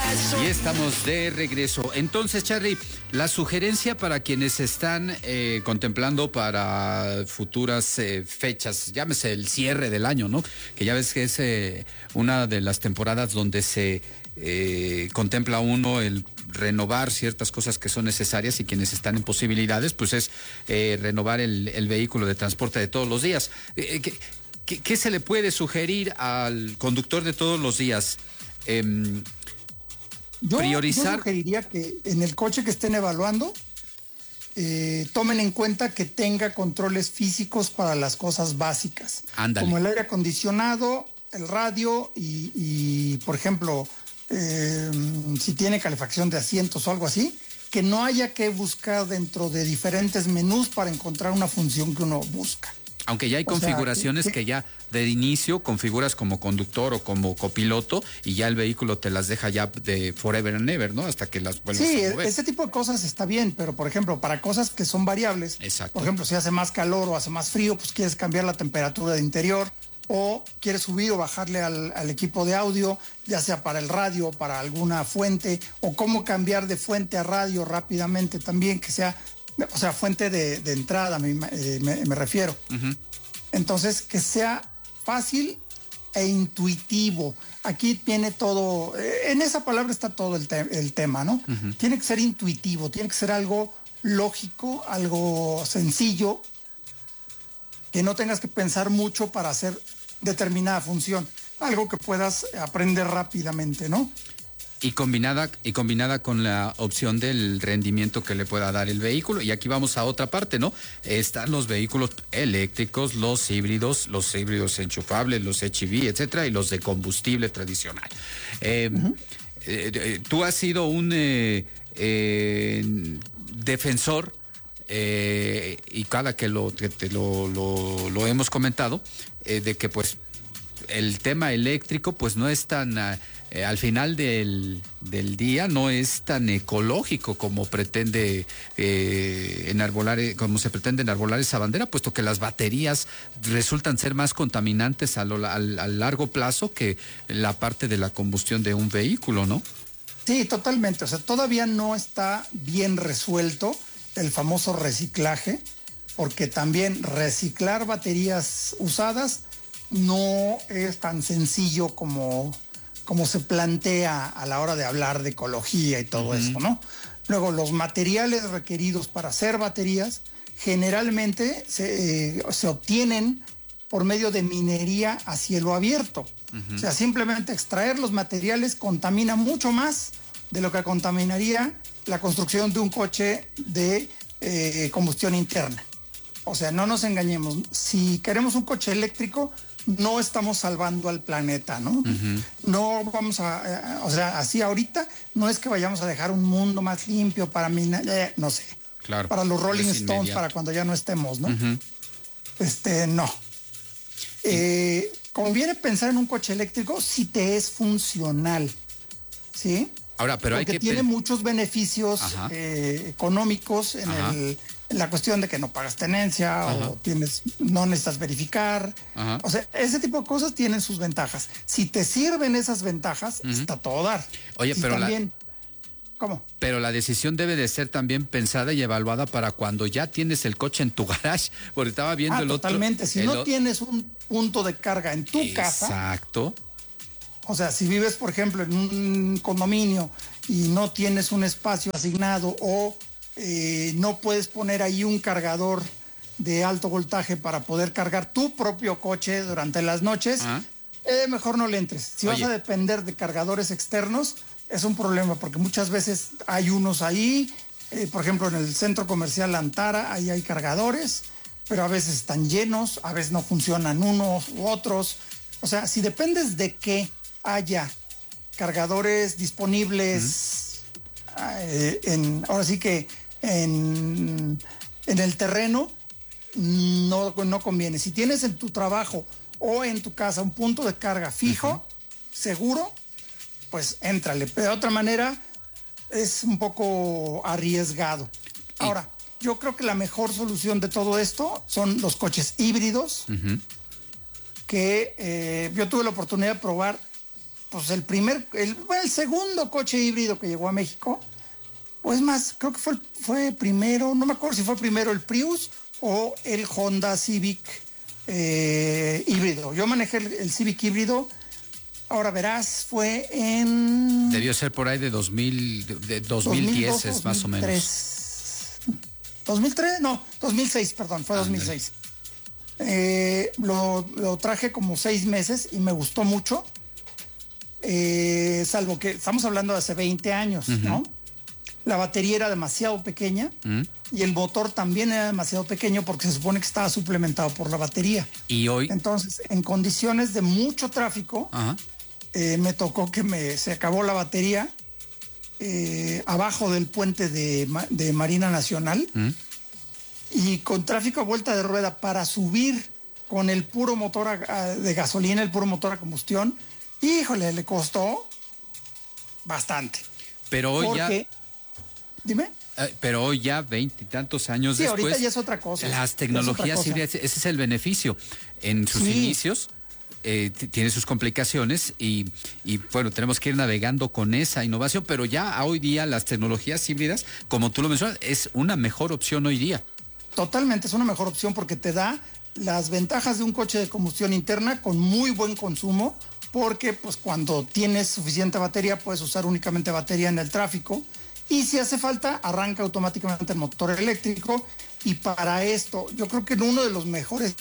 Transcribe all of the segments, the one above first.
Y estamos de regreso. Entonces, Charly, la sugerencia para quienes están contemplando para futuras fechas, llámese el cierre del año, ¿no? Que ya ves que es una de las temporadas donde se contempla uno el renovar ciertas cosas que son necesarias, y quienes están en posibilidades, pues es renovar el vehículo de transporte de todos los días. ¿Qué se le puede sugerir al conductor de todos los días? Priorizar. Yo sugeriría que en el coche que estén evaluando tomen en cuenta que tenga controles físicos para las cosas básicas. Ándale. Como el aire acondicionado, el radio y por ejemplo, si tiene calefacción de asientos o algo así, que no haya que buscar dentro de diferentes menús para encontrar una función que uno busca. Aunque ya hay configuraciones que ya de inicio configuras como conductor o como copiloto, y ya el vehículo te las deja ya de forever and ever, ¿no? Hasta que las vuelvas a mover. Sí, ese tipo de cosas está bien, pero por ejemplo, para cosas que son variables, exacto. Por ejemplo, si hace más calor o hace más frío, pues quieres cambiar la temperatura de interior, o quieres subir o bajarle al equipo de audio, ya sea para el radio, para alguna fuente, o cómo cambiar de fuente a radio rápidamente también, que sea, o sea, fuente de entrada, me refiero. Uh-huh. Entonces, que sea fácil e intuitivo. Aquí viene todo, en esa palabra está todo el tema, ¿no? Uh-huh. Tiene que ser intuitivo, tiene que ser algo lógico, algo sencillo, que no tengas que pensar mucho para hacer determinada función, algo que puedas aprender rápidamente, ¿no? Y combinada con la opción del rendimiento que le pueda dar el vehículo. Y aquí vamos a otra parte, ¿no? Están los vehículos eléctricos, los híbridos enchufables, los HEV, etcétera, y los de combustible tradicional. Uh-huh. Tú has sido un defensor, y cada que lo hemos comentado, de que pues el tema eléctrico pues no es tan al final del día no es tan ecológico como pretende como se pretende enarbolar esa bandera, puesto que las baterías resultan ser más contaminantes a largo plazo que la parte de la combustión de un vehículo, ¿no? Sí, totalmente. O sea, todavía no está bien resuelto el famoso reciclaje, porque también reciclar baterías usadas no es tan sencillo como se plantea a la hora de hablar de ecología y todo uh-huh. eso, ¿no? Luego, los materiales requeridos para hacer baterías generalmente se obtienen por medio de minería a cielo abierto. Uh-huh. O sea, simplemente extraer los materiales contamina mucho más de lo que contaminaría la construcción de un coche de combustión interna. O sea, no nos engañemos. Si queremos un coche eléctrico, no estamos salvando al planeta, ¿no? Uh-huh. No vamos o sea, así ahorita no es que vayamos a dejar un mundo más limpio para no sé. Claro. Para los Rolling Stones, para cuando ya no estemos, ¿no? Uh-huh. No. Conviene pensar en un coche eléctrico si te es funcional, ¿sí? Ahora, pero porque tiene muchos beneficios económicos en la cuestión de que no pagas tenencia o no necesitas verificar. Ajá. O sea, ese tipo de cosas tienen sus ventajas. Si te sirven esas ventajas, uh-huh. está todo dar. Oye, pero también, ¿cómo? Pero la decisión debe de ser también pensada y evaluada para cuando ya tienes el coche en tu garage, porque estaba viendo el otro. Totalmente. Si no tienes un punto de carga en tu casa. Exacto. O sea, si vives, por ejemplo, en un condominio y no tienes un espacio asignado o no puedes poner ahí un cargador de alto voltaje para poder cargar tu propio coche durante las noches, mejor no le entres. Si vas a depender de cargadores externos, es un problema, porque muchas veces hay unos ahí, por ejemplo, en el centro comercial Antara, ahí hay cargadores, pero a veces están llenos, a veces no funcionan unos u otros. O sea, si dependes de que haya cargadores disponibles ahora sí que en el terreno, no conviene. Si tienes en tu trabajo o en tu casa un punto de carga fijo, uh-huh. seguro, pues éntrale. Pero de otra manera es un poco arriesgado. Ahora, yo creo que la mejor solución de todo esto son los coches híbridos, uh-huh. que yo tuve la oportunidad de probar pues el segundo coche híbrido que llegó a México, o es más, creo que fue primero, no me acuerdo si fue primero el Prius o el Honda Civic híbrido. Yo manejé el Civic híbrido, ahora verás, fue en... Debió ser por ahí de 2010 es más o menos. 2003, no, 2006, perdón, fue 2006. Lo traje como 6 meses y me gustó mucho, salvo que estamos hablando de hace 20 años, ¿no? La batería era demasiado pequeña y el motor también era demasiado pequeño porque se supone que estaba suplementado por la batería. Y hoy... Entonces, en condiciones de mucho tráfico, me tocó que se acabó la batería abajo del puente de Marina Nacional y con tráfico a vuelta de rueda para subir con el puro motor de gasolina, el puro motor a combustión, híjole, le costó bastante. Pero hoy Dime. Pero hoy ya 20 y tantos años después... ahorita ya es otra cosa. Las tecnologías híbridas, ese es el beneficio. En sus inicios... tiene sus complicaciones y bueno, tenemos que ir navegando con esa innovación, pero ya hoy día las tecnologías híbridas, como tú lo mencionas, es una mejor opción hoy día. Totalmente, es una mejor opción porque te da las ventajas de un coche de combustión interna con muy buen consumo, porque pues cuando tienes suficiente batería puedes usar únicamente batería en el tráfico y si hace falta arranca automáticamente el motor eléctrico y para esto yo creo que uno de los mejores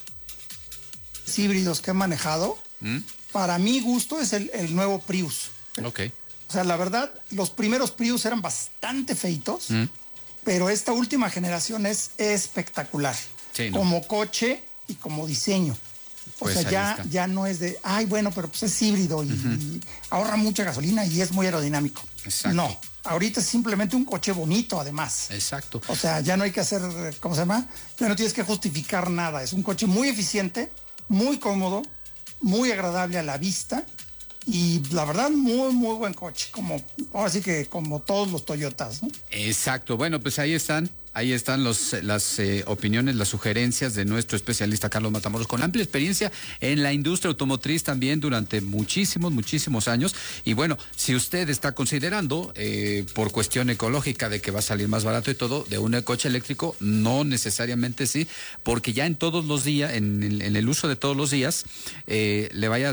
híbridos que he manejado, para mi gusto, es el nuevo Prius. Ok. O sea, la verdad, los primeros Prius eran bastante feitos, pero esta última generación es espectacular. Sí, ¿no? Como coche y como diseño. Pues o sea, ya no es de, ay, bueno, pero pues es híbrido y ahorra mucha gasolina y es muy aerodinámico. Exacto. No, ahorita es simplemente un coche bonito, además. Exacto. O sea, ya no hay que hacer, ¿cómo se llama? Ya no tienes que justificar nada. Es un coche muy eficiente, muy cómodo, muy agradable a la vista y la verdad muy buen coche, ahora sí que como todos los Toyotas, ¿no? Exacto, bueno, pues ahí están las opiniones, las sugerencias de nuestro especialista Carlos Matamoros, con amplia experiencia en la industria automotriz también durante muchísimos años. Y bueno, si usted está considerando, por cuestión ecológica de que va a salir más barato y todo, de un coche eléctrico, no necesariamente sí, porque ya en todos los días, en el uso de todos los días, le vaya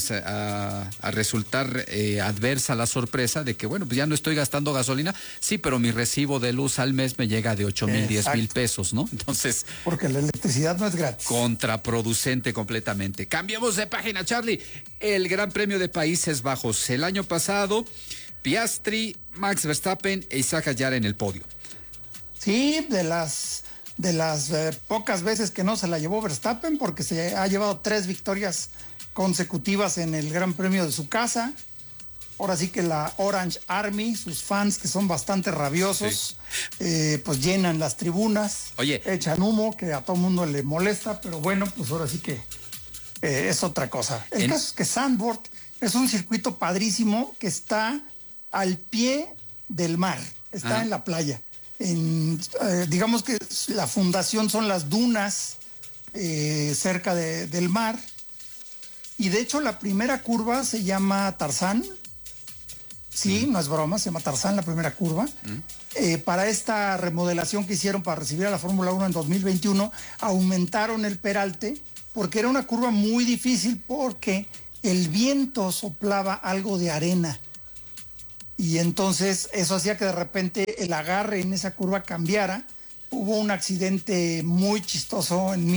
a resultar adversa la sorpresa de que, bueno, pues ya no estoy gastando gasolina, sí, pero mi recibo de luz al mes me llega de 8,000, 10,000 pesos, ¿no? Entonces... Porque la electricidad no es gratis. Contraproducente completamente. Cambiamos de página, Charlie. El Gran Premio de Países Bajos. El año pasado, Piastri, Max Verstappen e Isaac Hayar en el podio. Sí, de las pocas veces que no se la llevó Verstappen, porque se ha llevado 3 victorias consecutivas en el Gran Premio de su casa. Ahora sí que la Orange Army, sus fans que son bastante rabiosos, pues llenan las tribunas, echan humo que a todo mundo le molesta, pero bueno, pues ahora sí que es otra cosa. El caso es que Zandvoort es un circuito padrísimo que está al pie del mar, está en la playa. Digamos que la fundación son las dunas cerca del mar y de hecho la primera curva se llama Tarzán. Sí, no es broma, se llama Tarzán la primera curva. Para esta remodelación que hicieron para recibir a la Fórmula 1 en 2021, aumentaron el peralte porque era una curva muy difícil porque el viento soplaba algo de arena. Y entonces eso hacía que de repente el agarre en esa curva cambiara. Hubo un accidente muy chistoso en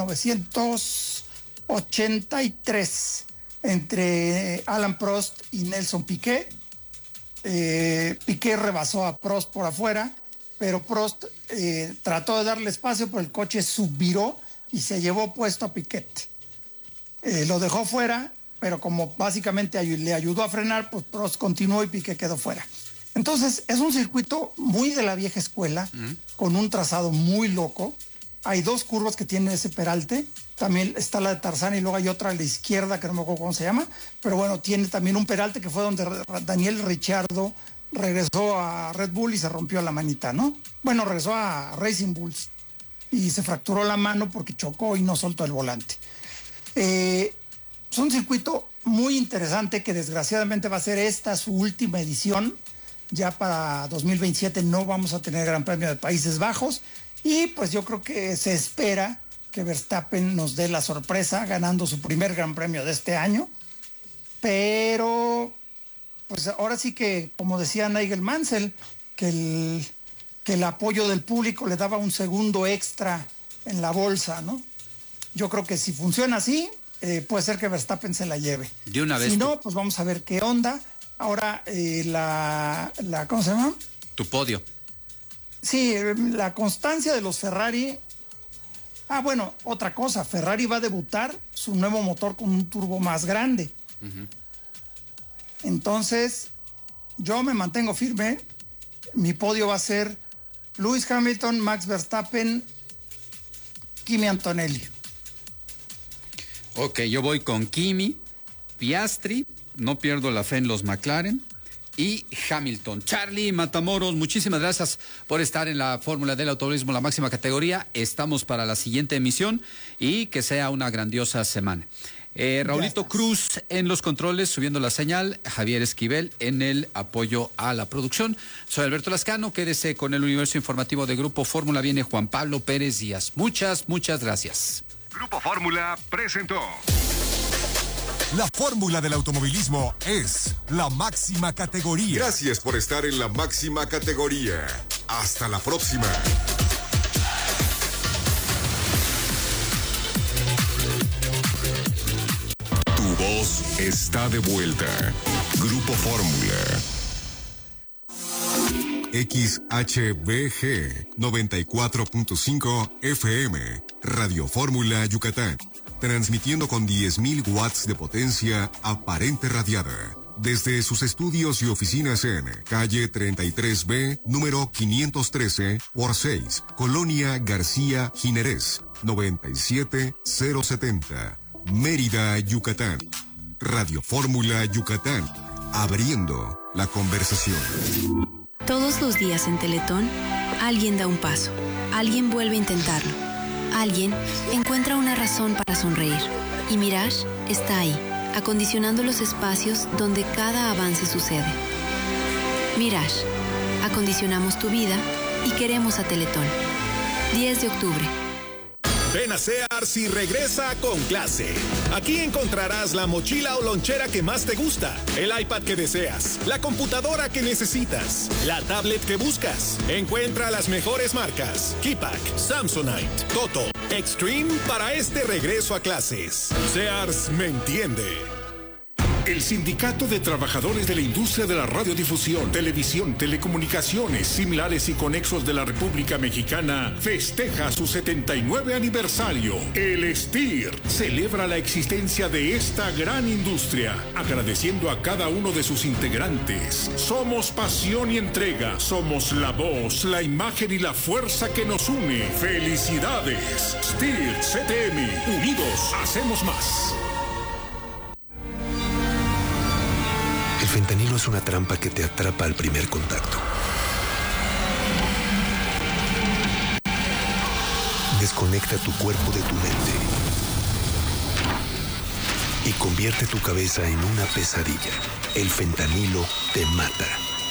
1983 entre Alain Prost y Nelson Piquet. Piquet rebasó a Prost por afuera, pero Prost trató de darle espacio, pero el coche subviró y se llevó puesto a Piquet. Lo dejó fuera, pero como básicamente le ayudó a frenar, pues Prost continuó y Piquet quedó fuera. Entonces es un circuito muy de la vieja escuela, con un trazado muy loco. Hay 2 curvas que tienen ese peralte. También está la de Tarzán y luego hay otra a la izquierda que no me acuerdo cómo se llama. Pero bueno, tiene también un peralte que fue donde Daniel Ricciardo regresó a Red Bull y se rompió la manita, ¿no? Bueno, regresó a Racing Bulls y se fracturó la mano porque chocó y no soltó el volante. Es un circuito muy interesante que desgraciadamente va a ser esta su última edición. Ya para 2027 no vamos a tener Gran Premio de Países Bajos y pues yo creo que se espera que Verstappen nos dé la sorpresa ganando su primer Gran Premio de este año. Pero pues ahora sí que, como decía Nigel Mansell, que el apoyo del público le daba un segundo extra en la bolsa, ¿no? Yo creo que si funciona así, puede ser que Verstappen se la lleve. De una vez. Si no, pues vamos a ver qué onda. Ahora, ¿cómo se llama? Tu podio. Sí, la constancia de los Ferrari. Ah, bueno, otra cosa. Ferrari va a debutar su nuevo motor con un turbo más grande. Uh-huh. Entonces, yo me mantengo firme. Mi podio va a ser Lewis Hamilton, Max Verstappen, Kimi Antonelli. Ok, yo voy con Kimi, Piastri, no pierdo la fe en los McLaren, y Hamilton. Charlie Matamoros, muchísimas gracias por estar en la Fórmula del Automovilismo, la máxima categoría. Estamos para la siguiente emisión y que sea una grandiosa semana. Raulito Cruz en los controles, subiendo la señal. Javier Esquivel en el apoyo a la producción. Soy Alberto Lascano. Quédese con el universo informativo de Grupo Fórmula. Viene Juan Pablo Pérez Díaz. Muchas gracias. Grupo Fórmula presentó. La fórmula del automovilismo es la máxima categoría. Gracias por estar en la máxima categoría. Hasta la próxima. Tu voz está de vuelta. Grupo Fórmula. XHBG 94.5 FM. Radio Fórmula Yucatán. Transmitiendo con 10.000 watts de potencia aparente radiada. Desde sus estudios y oficinas en calle 33B, número 513 por 6, Colonia García Jiménez, 97070, Mérida, Yucatán. Radio Fórmula Yucatán, abriendo la conversación. Todos los días en Teletón, alguien da un paso, alguien vuelve a intentarlo, alguien encuentra una razón para sonreír. Y Mirage está ahí, acondicionando los espacios donde cada avance sucede. Mirage, acondicionamos tu vida y queremos a Teletón. 10 de octubre. Ven a Sears y regresa con clase. Aquí encontrarás la mochila o lonchera que más te gusta, el iPad que deseas, la computadora que necesitas, la tablet que buscas. Encuentra las mejores marcas: Keypack, Samsonite, Toto, Extreme para este regreso a clases. Sears me entiende. El Sindicato de Trabajadores de la Industria de la Radiodifusión, Televisión, Telecomunicaciones, Similares y Conexos de la República Mexicana festeja su 79 aniversario. El STIR celebra la existencia de esta gran industria, agradeciendo a cada uno de sus integrantes. Somos pasión y entrega, somos la voz, la imagen y la fuerza que nos une. ¡Felicidades! STIR CTM, unidos hacemos más. El fentanilo es una trampa que te atrapa al primer contacto. Desconecta tu cuerpo de tu mente y convierte tu cabeza en una pesadilla. El fentanilo te mata.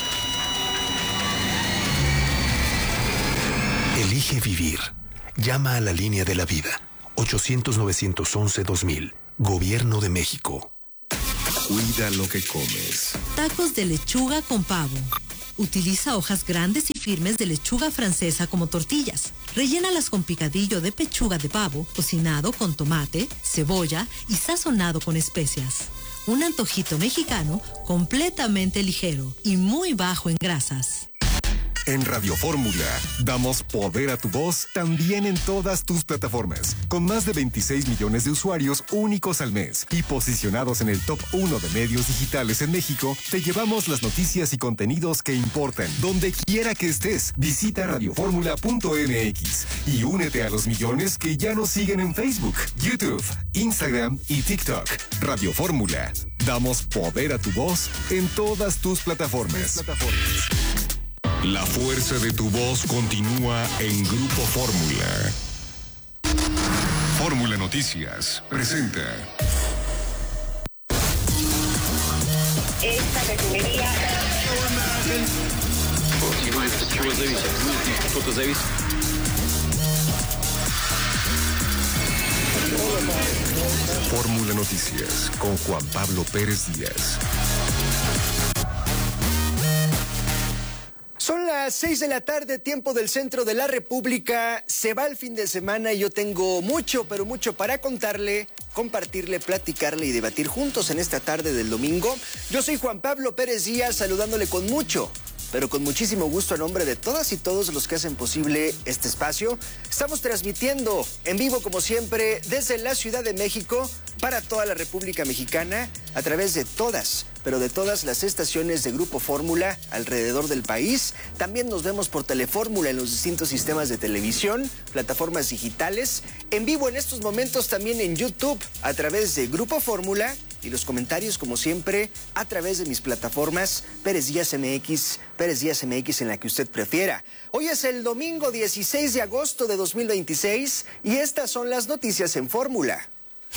Elige vivir. Llama a la línea de la vida. 800-911-2000. Gobierno de México. Cuida lo que comes. Tacos de lechuga con pavo. Utiliza hojas grandes y firmes de lechuga francesa como tortillas. Rellénalas con picadillo de pechuga de pavo, cocinado con tomate, cebolla y sazonado con especias. Un antojito mexicano completamente ligero y muy bajo en grasas. En Radio Fórmula, damos poder a tu voz también en todas tus plataformas. Con más de 26 millones de usuarios únicos al mes y posicionados en el top 1 de medios digitales en México, te llevamos las noticias y contenidos que importan. Donde quiera que estés, visita radioformula.mx y únete a los millones que ya nos siguen en Facebook, YouTube, Instagram y TikTok. Radio Fórmula, damos poder a tu voz en todas tus plataformas. La fuerza de tu voz continúa en Grupo Fórmula. Fórmula Noticias presenta. peluquería. Fórmula Noticias con Juan Pablo Pérez Díaz. Son las 6 de la tarde, tiempo del centro de la República. Se va el fin de semana y yo tengo mucho, pero mucho para contarle, compartirle, platicarle y debatir juntos en esta tarde del domingo. Yo soy Juan Pablo Pérez Díaz, saludándole con mucho, pero con muchísimo gusto a nombre de todas y todos los que hacen posible este espacio. Estamos transmitiendo en vivo, como siempre, desde la Ciudad de México para toda la República Mexicana, a través de todas, pero de todas las estaciones de Grupo Fórmula alrededor del país. También nos vemos por Telefórmula en los distintos sistemas de televisión, plataformas digitales, en vivo en estos momentos también en YouTube a través de Grupo Fórmula, y los comentarios, como siempre, a través de mis plataformas Pérez Díaz MX en la que usted prefiera. Hoy es el domingo 16 de agosto de 2026 y estas son las noticias en Fórmula.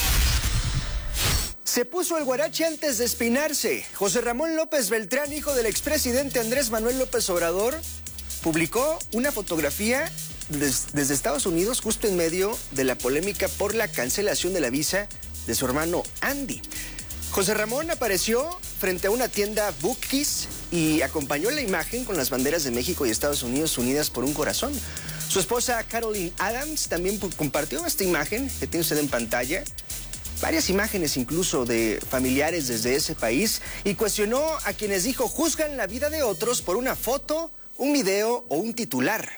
Se puso el guarache antes de espinarse. José Ramón López Beltrán, hijo del expresidente Andrés Manuel López Obrador, publicó una fotografía desde Estados Unidos justo en medio de la polémica por la cancelación de la visa de su hermano Andy. José Ramón apareció frente a una tienda Bookies y acompañó la imagen con las banderas de México y Estados Unidos unidas por un corazón. Su esposa Caroline Adams también compartió esta imagen que tiene usted en pantalla, varias imágenes incluso de familiares desde ese país, y cuestionó a quienes dijo juzgan la vida de otros por una foto, un video o un titular.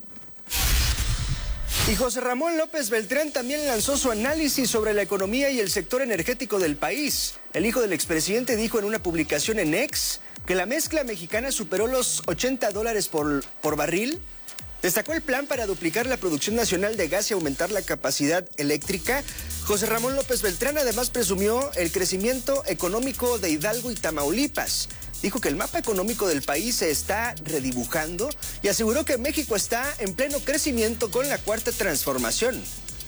Y José Ramón López Beltrán también lanzó su análisis sobre la economía y el sector energético del país. El hijo del expresidente dijo en una publicación en X que la mezcla mexicana superó los $80 por barril. Destacó el plan para duplicar la producción nacional de gas y aumentar la capacidad eléctrica. José Ramón López Beltrán además presumió el crecimiento económico de Hidalgo y Tamaulipas. Dijo que el mapa económico del país se está redibujando y aseguró que México está en pleno crecimiento con la cuarta transformación.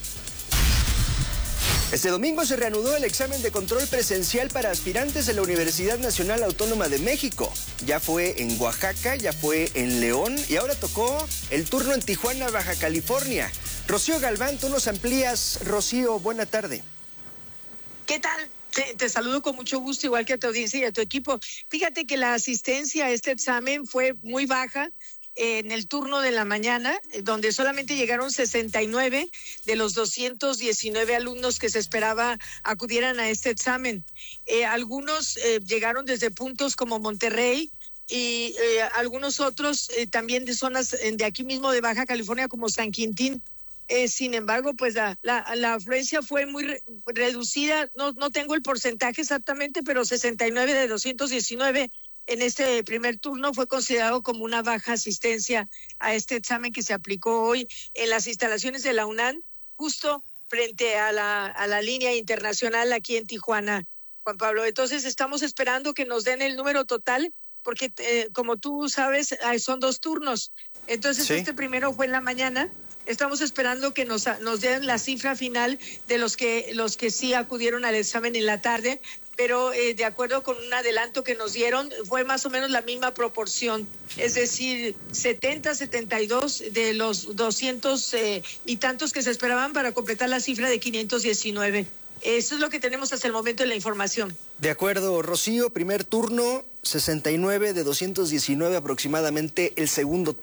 Este domingo se reanudó el examen de control presencial para aspirantes de la Universidad Nacional Autónoma de México. Ya fue en Oaxaca, ya fue en León y ahora tocó el turno en Tijuana, Baja California. Rocío Galván, tú nos amplías. Rocío, buena tarde. ¿Qué tal? Te saludo con mucho gusto, igual que a tu audiencia y a tu equipo. Fíjate que la asistencia a este examen fue muy baja en el turno de la mañana, donde solamente llegaron 69 de los 219 alumnos que se esperaba acudieran a este examen. Algunos llegaron desde puntos como Monterrey y algunos otros también de zonas de aquí mismo de Baja California como San Quintín. Sin embargo, pues la afluencia fue muy reducida. No tengo el porcentaje exactamente, pero 69 de 219 en este primer turno fue considerado como una baja asistencia a este examen que se aplicó hoy en las instalaciones de la UNAM, justo frente a la línea internacional aquí en Tijuana, Juan Pablo. Entonces estamos esperando que nos den el número total, porque como tú sabes, son 2 turnos. Entonces sí. Este primero fue en la mañana. Estamos esperando que nos den la cifra final de los que sí acudieron al examen en la tarde, pero de acuerdo con un adelanto que nos dieron, fue más o menos la misma proporción, es decir, 72 de los 200 y tantos que se esperaban para completar la cifra de 519. Eso es lo que tenemos hasta el momento en la información. De acuerdo, Rocío, primer turno, 69 de 219 aproximadamente, el segundo